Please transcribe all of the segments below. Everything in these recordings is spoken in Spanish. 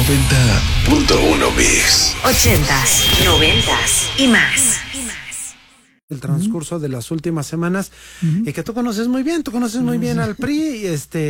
90.1 Mix. 80s, 90s y más. El transcurso de las últimas semanas, y que tú conoces muy bien, al PRI,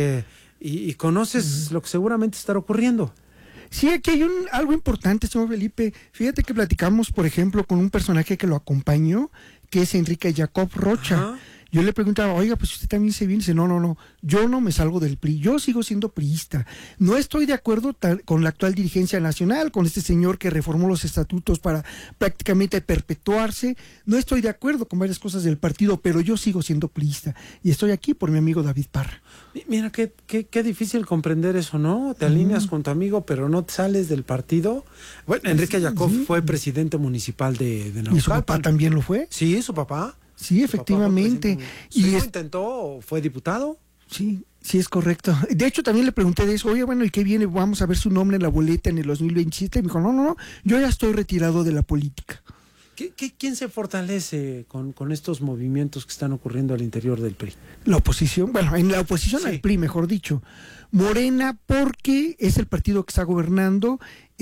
y conoces lo que seguramente estará ocurriendo. Sí, aquí hay algo importante, señor Felipe. Fíjate que platicamos, por ejemplo, con un personaje que lo acompañó, que es Enrique Jacob Rocha. Ajá. Yo le preguntaba, oiga, pues usted también se viene. Dice, no, yo no me salgo del PRI, yo sigo siendo priista. No estoy de acuerdo con la actual dirigencia nacional, con este señor que reformó los estatutos para prácticamente perpetuarse. No estoy de acuerdo con varias cosas del partido, pero yo sigo siendo priista. Y estoy aquí por mi amigo David Parra. Mira, qué difícil comprender eso, ¿no? Te alineas con tu amigo, pero no te sales del partido. Bueno, Enrique Jacob fue presidente municipal de Naucalpan. ¿Y su papá también lo fue? Sí, su papá. Sí, efectivamente. ¿Su hijo intentó, fue diputado? Sí, es correcto. De hecho, también le pregunté de eso. Oye, bueno, ¿y qué viene? Vamos a ver su nombre en la boleta en el 2027. Y me dijo, no, yo ya estoy retirado de la política. ¿Quién se fortalece con estos movimientos que están ocurriendo al interior del PRI? La oposición, bueno, en la oposición al PRI, mejor dicho. Morena, porque es el partido que está gobernando.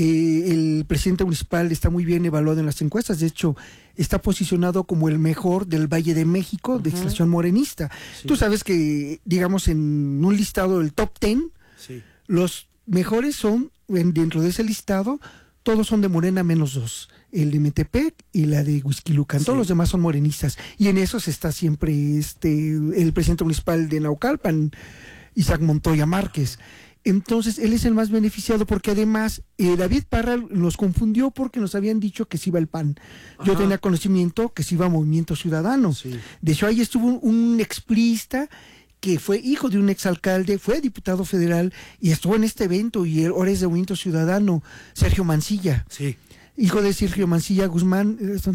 El presidente municipal está muy bien evaluado en las encuestas. De hecho, está posicionado como el mejor del Valle de México, de extracción morenista. Sí. Tú sabes que, digamos, en un listado del top 10, los mejores son, dentro de ese listado, todos son de Morena menos dos. El de Metepec y la de Huixquilucan. Todos los demás son morenistas. Y en esos está siempre el presidente municipal de Naucalpan, Isaac Montoya Márquez. Entonces, él es el más beneficiado porque además David Parra nos confundió porque nos habían dicho que se iba el PAN. Yo tenía conocimiento que se iba a Movimiento Ciudadano. Sí. De hecho, ahí estuvo un expriista que fue hijo de un exalcalde, fue diputado federal y estuvo en este evento y ahora es de Movimiento Ciudadano, Sergio Mancilla. Sí. Hijo de Sergio Mancilla Guzmán, se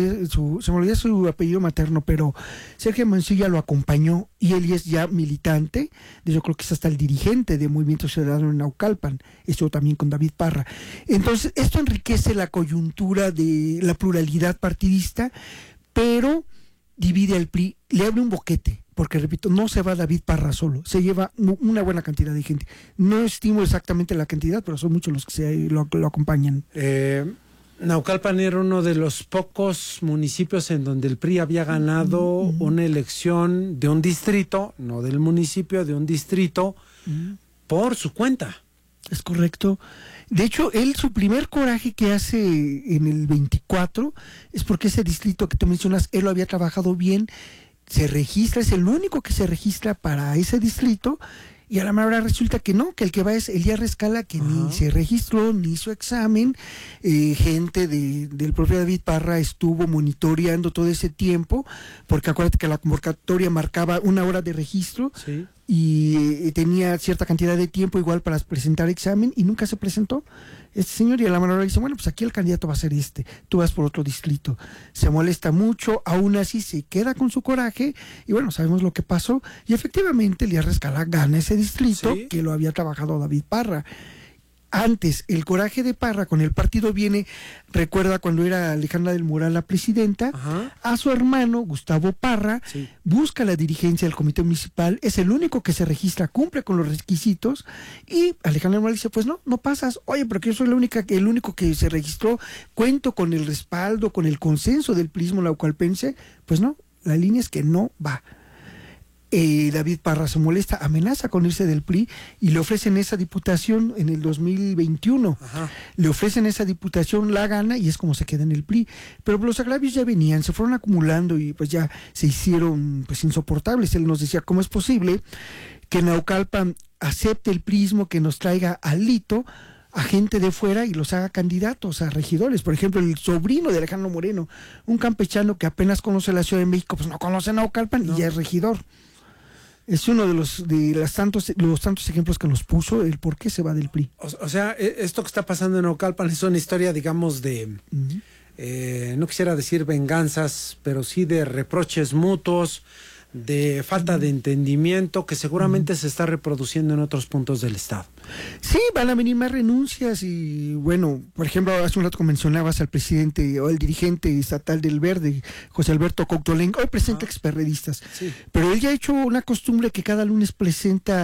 me olvidó su apellido materno, pero Sergio Mancilla lo acompañó y él es ya militante, yo creo que es hasta el dirigente de Movimiento Ciudadano en Naucalpan, estuvo también con David Parra. Entonces, esto enriquece la coyuntura de la pluralidad partidista, pero divide al PRI, le abre un boquete, porque repito, no se va David Parra solo, se lleva una buena cantidad de gente. No estimo exactamente la cantidad, pero son muchos los que lo acompañan. Naucalpan era uno de los pocos municipios en donde el PRI había ganado una elección de un distrito, no del municipio, de un distrito, por su cuenta. Es correcto. De hecho, su primer coraje que hace en el 24 es porque ese distrito que tú mencionas, él lo había trabajado bien, se registra, es el único que se registra para ese distrito. Y a la mera hora resulta que no, que el que va es Elías Rescala, que ni se registró, ni hizo examen. Gente del propio David Parra estuvo monitoreando todo ese tiempo, porque acuérdate que la convocatoria marcaba una hora de registro y tenía cierta cantidad de tiempo igual para presentar examen y nunca se presentó este señor. Y a la mera hora dice, bueno, pues aquí el candidato va a ser tú vas por otro distrito. Se molesta mucho, aún así se queda con su coraje y bueno, sabemos lo que pasó. Y efectivamente Elías Rescala gana ese distrito que lo había trabajado David Parra. Antes, el coraje de Parra con el partido viene, recuerda cuando era Alejandra del Moral la presidenta, a su hermano Gustavo Parra, busca la dirigencia del comité municipal, es el único que se registra, cumple con los requisitos, y Alejandra del Moral dice, pues no pasas. Oye, pero que yo soy el único que se registró, cuento con el respaldo, con el consenso del prismo naucalpense. Pues no, la línea es que no va. David Parra se molesta, amenaza con irse del PRI y le ofrecen esa diputación en el 2021. Le ofrecen esa diputación, la gana y es como se queda en el PRI. Pero los agravios ya venían, se fueron acumulando y pues ya se hicieron pues insoportables. Él nos decía, ¿cómo es posible que Naucalpan acepte el prismo que nos traiga al Lito a gente de fuera y los haga candidatos a regidores? Por ejemplo, el sobrino de Alejandro Moreno, un campechano que apenas conoce la Ciudad de México, pues no conoce Naucalpan y ya es regidor. Es uno de los tantos ejemplos que nos puso el por qué se va del PRI. O sea, esto que está pasando en Naucalpan es una historia, digamos, de, no quisiera decir venganzas, pero sí de reproches mutuos, de falta de entendimiento que seguramente se está reproduciendo en otros puntos del estado. Sí, van a venir más renuncias y bueno, por ejemplo, hace un rato mencionabas al presidente o al dirigente estatal del Verde, José Alberto Coutolengo, hoy presenta experredistas, pero él ya ha hecho una costumbre que cada lunes presenta